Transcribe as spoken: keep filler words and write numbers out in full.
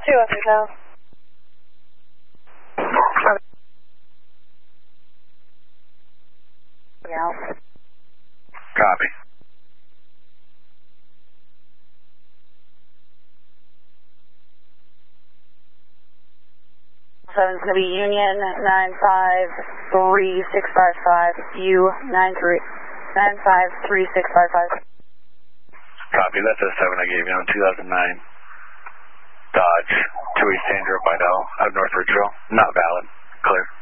Two up yourself. Out. Copy. Seven's going to be Union nine five three six five five, U nine three nine five three six five five. Copy, that's a seven I gave you on two thousand nine Dodge two eight Sandra by Dell out of North Ridgeville. Not valid. Clear.